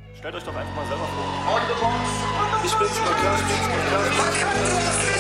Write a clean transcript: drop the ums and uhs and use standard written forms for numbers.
Stellt euch doch einfach mal selber vor. Ich bin's, Marcel.